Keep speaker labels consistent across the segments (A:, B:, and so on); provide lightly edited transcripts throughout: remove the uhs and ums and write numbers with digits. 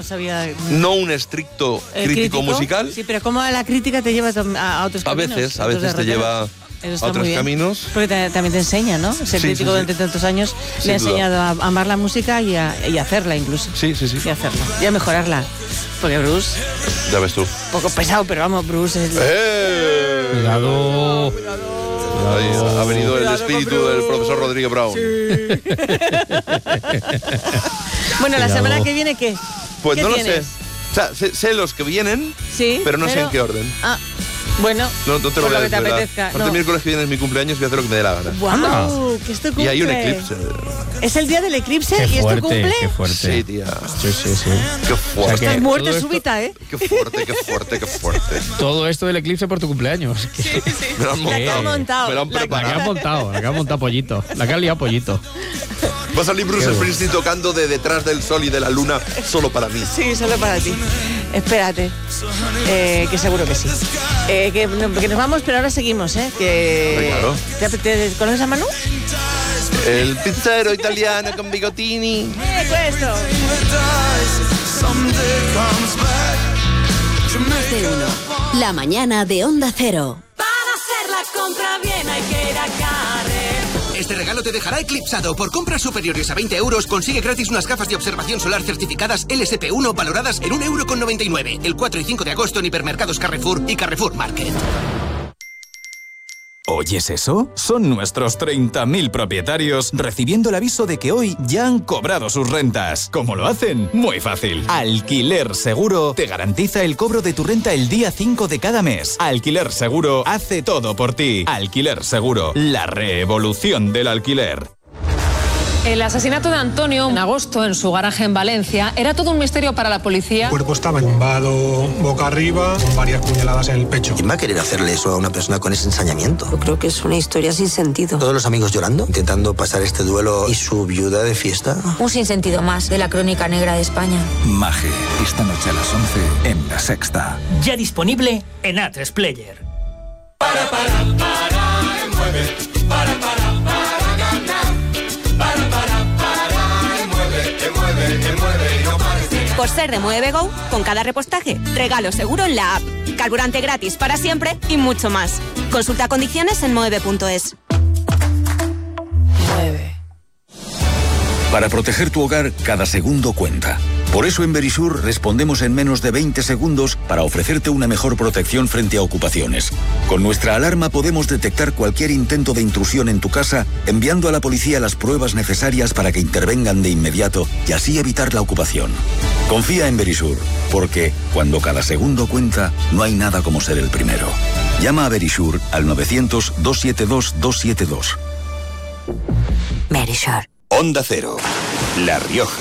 A: no sabía.
B: No un estricto crítico musical.
A: Sí, pero ¿cómo la crítica te lleva a otros caminos?
B: A veces te lleva a otros caminos.
A: Porque también te enseña, ¿no? Ser crítico durante tantos años le ha enseñado a amar la música y a hacerla incluso.
B: Sí.
A: Y a hacerla. Y a mejorarla. Porque Bruce...
B: Ya ves tú.
A: Un poco pesado, pero vamos, Bruce es...
C: Cuidado.
B: Ahí ha venido el espíritu del profesor Rodríguez Brown.
A: Sí. Bueno, la semana que viene, ¿qué?
B: Pues
A: ¿Qué
B: no
A: tienes?
B: lo sé. O sea, sé los que vienen, pero no sé en qué orden.
A: Bueno,
B: no te lo voy a decir.
A: El
B: miércoles que viene es mi cumpleaños, voy a hacer lo que me dé la gana.
A: ¡Wow! ¿Qué es tu cumple?
B: Y hay un eclipse.
A: ¿Es el día del eclipse y es tu cumple?
C: Qué fuerte.
B: Sí, tía.
C: Sí.
B: Qué fuerte.
A: O sea, muerte súbita, ¿eh?
B: Qué fuerte.
C: Todo esto del eclipse por tu cumpleaños.
A: Sí.
B: Me lo han montado. Me lo han preparado.
C: La que han montado pollito. La que han liado pollito.
B: Va a salir Bruce Springsteen tocando de detrás del sol y de la luna solo para mí.
A: Sí, solo para ti. Espérate. Que seguro que sí. Que nos vamos, pero ahora seguimos, ¿eh?
B: Claro.
A: ¿Te conoces a Manu?
B: El pizzero italiano con bigotini.
A: Questo.
D: Más de uno. La mañana de Onda Cero.
E: Para hacer la compra bien hay que ir a Carrer.
F: Este regalo te dejará eclipsado. Por compras superiores a 20 euros, consigue gratis unas gafas de observación solar certificadas LSP1 valoradas en 1,99 €. El 4 y 5 de agosto en hipermercados Carrefour y Carrefour Market.
G: ¿Oyes eso? Son nuestros 30.000 propietarios recibiendo el aviso de que hoy ya han cobrado sus rentas. ¿Cómo lo hacen? Muy fácil. Alquiler Seguro te garantiza el cobro de tu renta el día 5 de cada mes. Alquiler Seguro hace todo por ti. Alquiler Seguro, la revolución del alquiler.
H: El asesinato de Antonio en agosto en su garaje en Valencia era todo un misterio para la policía.
I: El cuerpo estaba tumbado boca arriba, con varias puñaladas en el pecho.
J: ¿Quién va a querer hacerle eso a una persona con ese ensañamiento?
K: Yo creo que es una historia sin sentido.
J: Todos los amigos llorando, intentando pasar este duelo y su viuda de fiesta.
K: Un sinsentido más de la crónica negra de España.
L: Maje, esta noche a las 11 en La Sexta.
M: Ya disponible en A3 Player.
E: Mueve, para ganar. Mueve, no pares de ganar.
N: Por ser de Mueve Go, con cada repostaje, regalo seguro en la app, carburante gratis para siempre y mucho más. Consulta condiciones en mueve.es.
M: Mueve.
L: Para proteger tu hogar, cada segundo cuenta. Por eso en Verisur respondemos en menos de 20 segundos para ofrecerte una mejor protección frente a ocupaciones. Con nuestra alarma podemos detectar cualquier intento de intrusión en tu casa, enviando a la policía las pruebas necesarias para que intervengan de inmediato y así evitar la ocupación. Confía en Verisur, porque cuando cada segundo cuenta, no hay nada como ser el primero. Llama a Verisur al 900-272-272.
D: Verisur.
O: Onda Cero, La Rioja.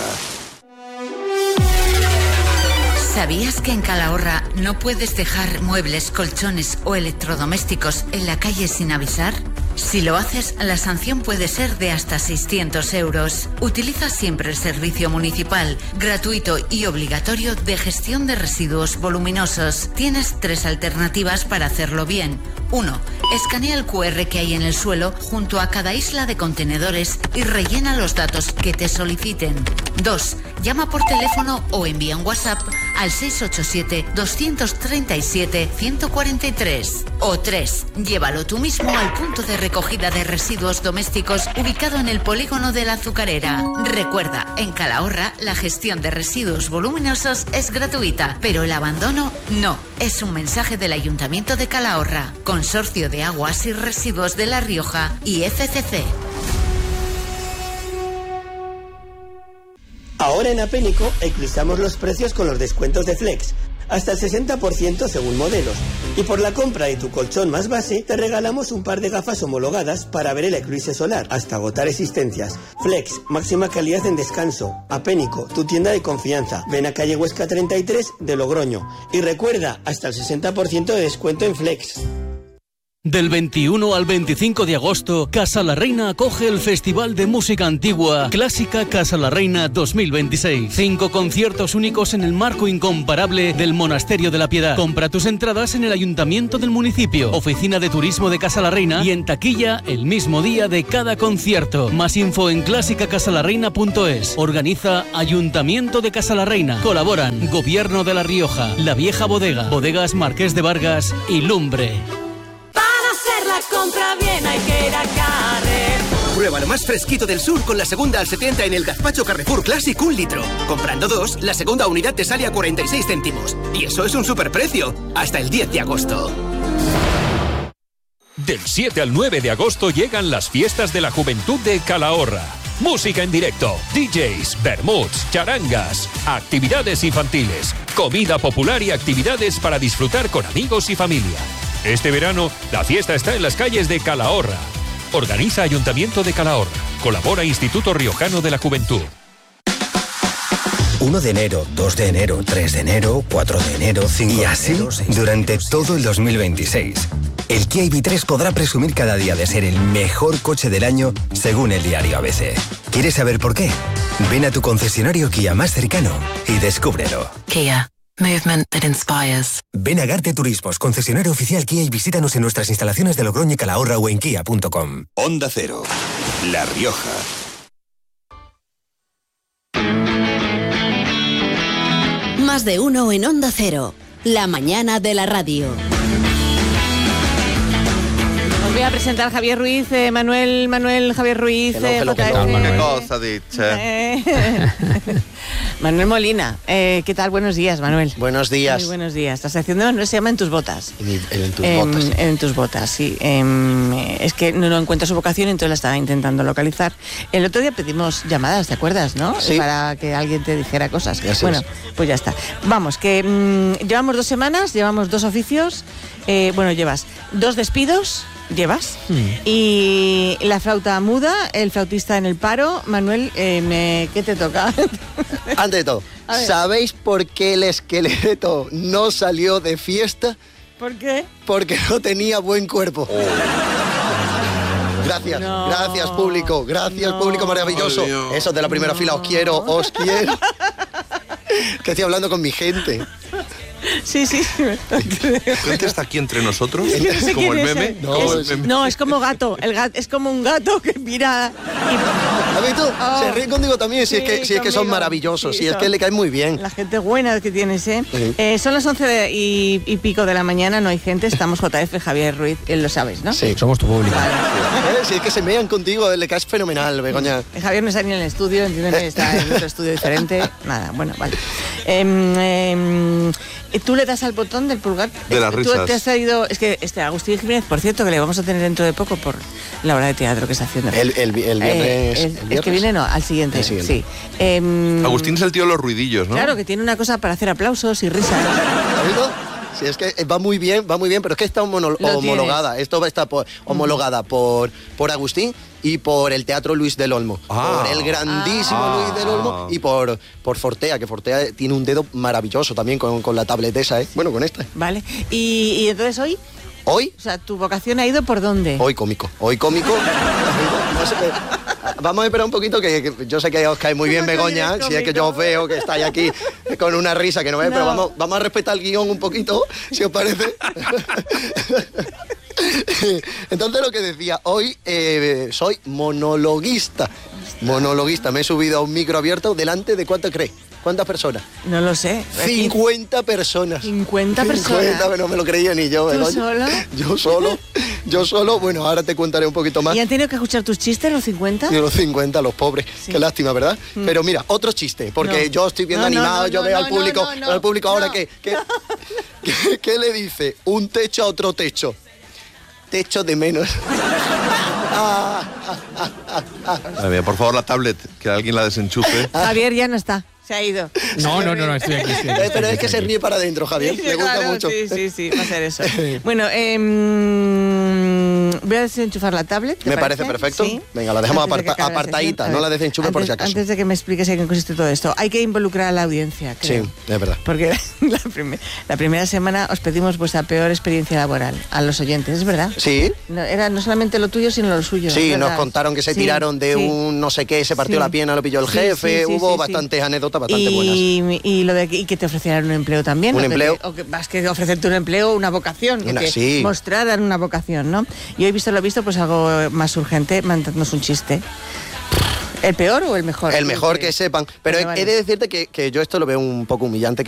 P: ¿Sabías que en Calahorra no puedes dejar muebles, colchones o electrodomésticos en la calle sin avisar? Si lo haces, la sanción puede ser de hasta 600 euros. Utiliza siempre el servicio municipal, gratuito y obligatorio de gestión de residuos voluminosos. Tienes 3 alternativas para hacerlo bien. 1. Escanea el QR que hay en el suelo junto a cada isla de contenedores y rellena los datos que te soliciten. 2. Llama por teléfono o envía un WhatsApp al 687-237-143. O 3. Llévalo tú mismo al punto de recogida de residuos domésticos ubicado en el polígono de la Azucarera. Recuerda, en Calahorra la gestión de residuos voluminosos es gratuita, pero el abandono no. Es un mensaje del Ayuntamiento de Calahorra, Consorcio de Aguas y Residuos de La Rioja y FCC.
Q: Ahora en Apénico eclipsamos los precios con los descuentos de Flex, hasta el 60% según modelos. Y por la compra de tu colchón más base, te regalamos un par de gafas homologadas para ver el eclipse solar, hasta agotar existencias. Flex, máxima calidad en descanso. Apénico, tu tienda de confianza. Ven a calle Huesca 33 de Logroño. Y recuerda, hasta el 60% de descuento en Flex.
R: Del 21 al 25 de agosto, Casa la Reina acoge el Festival de Música Antigua Clásica Casa la Reina 2026. 5 conciertos únicos en el marco incomparable del Monasterio de la Piedad. Compra tus entradas en el Ayuntamiento del municipio, Oficina de Turismo de Casa la Reina y en taquilla el mismo día de cada concierto. Más info en clásicacasalarreina.es. Organiza Ayuntamiento de Casa la Reina. Colaboran Gobierno de La Rioja, La Vieja Bodega, Bodegas Marqués de Vargas y Lumbre.
E: La compra bien hay que ir a Carrefour.
F: Prueba lo más fresquito del sur con la segunda al 70 en el gazpacho Carrefour Classic 1 litro. Comprando 2, la segunda unidad te sale a 46 céntimos. Y eso es un superprecio. Hasta el 10 de agosto.
S: Del 7 al 9 de agosto llegan las fiestas de la juventud de Calahorra. Música en directo, DJs, vermuts, charangas, actividades infantiles, comida popular y actividades para disfrutar con amigos y familia. Este verano, la fiesta está en las calles de Calahorra. Organiza Ayuntamiento de Calahorra. Colabora Instituto Riojano de la Juventud.
J: 1 de enero, 2 de enero, 3 de enero, 4 de enero, 5 y así de enero, 6 durante todo el 2026. El Kia EV3 podrá presumir cada día de ser el mejor coche del año según el diario ABC. ¿Quieres saber por qué? Ven a tu concesionario Kia más cercano y descúbrelo.
T: Kia. Movement that inspires.
J: Ven a Garte Turismos, concesionario oficial Kia, y visítanos en nuestras instalaciones de Logroño y Calahorra o en kia.com.
O: Onda Cero, La Rioja.
D: Más de uno en Onda Cero. La mañana de la radio.
A: Os voy a presentar a Javier Ruiz, Manuel Javier Ruiz.
B: ¿Qué cosa dicha?
A: Manuel Molina, ¿qué tal? Buenos días, Manuel.
U: Buenos días.
A: Muy buenos días. Estás haciendo, no se llama En tus botas.
U: En tus botas.
A: En tus botas, sí. Es que no encuentra su vocación, entonces la estaba intentando localizar. El otro día pedimos llamadas, ¿te acuerdas, no?
U: Sí.
A: Para que alguien te dijera cosas.
U: Bueno,
A: pues ya está. Vamos, que llevamos 2 semanas, llevamos 2 oficios. Llevas 2 despidos. ¿Llevas? Y la flauta muda, el flautista en el paro. Manuel, ¿qué te toca?
U: Antes de todo, ¿sabéis por qué el esqueleto no salió de fiesta?
A: ¿Por qué?
U: Porque no tenía buen cuerpo. Gracias, gracias público, público maravilloso. Esos de la primera fila, os quiero. Que estoy hablando con mi gente.
A: Sí.
B: ¿Gente está aquí entre nosotros?
A: No sé
B: ¿Como el meme?
A: No, es como gato. Es como un gato que mira
U: A ver tú, se ríen contigo también, si es que son maravillosos, si es que le caen muy bien.
A: La gente buena que tienes, ¿eh? Sí. Son las 11 y pico de la mañana, no hay gente, estamos JF, Javier Ruiz, lo sabes, ¿no?
U: Sí,
C: somos tu público.
U: Vale. Si es que se mean contigo, le caes fenomenal, Begoña.
A: Javier no está ni en el estudio, entiéndeme, está en otro estudio diferente. Nada, bueno, vale. Tú le das al botón del pulgar.
B: De las risas.
A: Tú te has traído. Es que Agustín Jiménez, por cierto, que le vamos a tener dentro de poco por la obra de teatro que está haciendo.
U: El viernes.
A: El que viene, no, al siguiente. Sí.
B: Agustín es el tío de los ruidillos, ¿no?
A: Claro, que tiene una cosa para hacer aplausos y risas.
U: ¿Has visto? Sí, es que va muy bien, pero es que está homologada. Esto va a estar homologada por Agustín y por el Teatro Luis del Olmo. Por el grandísimo Luis del Olmo y por Fortea, que Fortea tiene un dedo maravilloso también con la tablet esa, ¿eh? Bueno, con esta.
A: Vale. ¿Y entonces hoy?
U: ¿Hoy?
A: O sea, ¿tu vocación ha ido por dónde?
U: Hoy cómico. No sé, vamos a esperar un poquito, que yo sé que os cae muy bien Begoña, si es que yo os veo que estáis aquí con una risa que no veis, pero vamos a respetar el guión un poquito, si os parece. Entonces, lo que decía, hoy soy monologuista. Me he subido a un micro abierto delante de ¿cuánto crees? ¿Cuántas personas?
A: No lo sé.
U: 50 personas.
A: 50 personas.
U: 50, no me lo creía ni yo.
A: ¿Tú solo?
U: Yo solo. Bueno, ahora te contaré un poquito más.
A: ¿Y han tenido que escuchar tus chistes los 50?
U: Y los 50, los pobres. Sí. Qué lástima, ¿verdad? Pero mira, otro chiste, porque yo estoy viendo animado, yo veo al público ahora que ¿qué le dice un techo a otro techo? Techo de menos.
B: Por favor, la tablet, que alguien la desenchufe.
A: Javier ya no está, se ha ido.
C: No, estoy aquí.
U: Pero es que se ríe para adentro, Javier.
A: Sí,
U: le gusta mucho.
A: Sí, va a ser eso. Bueno, voy a desenchufar la tablet.
U: Me parece perfecto.
A: ¿Sí?
U: Venga, la dejamos apartadita, no la desenchufe por si acaso.
A: Antes de que me expliques en qué consiste todo esto, hay que involucrar a la audiencia, creo.
U: Sí, es verdad.
A: Porque la primera semana os pedimos vuestra peor experiencia laboral a los oyentes, ¿es verdad?
U: Sí.
A: Era no solamente lo tuyo, sino lo suyo.
U: Sí, nos contaron que se tiraron de un no sé qué, se partió la pierna, lo pilló el jefe, hubo bastantes anécdotas bastante buenas.
A: Y que te ofrecieran un empleo también.
U: Un empleo.
A: O que más que ofrecerte un empleo, una vocación. Que mostraran una vocación, ¿no? Y hoy, visto lo visto, pues algo más urgente, mandándonos un chiste. ¿El peor o el mejor?
U: El mejor, que sepan. Pero he de decirte que yo esto lo veo un poco humillante.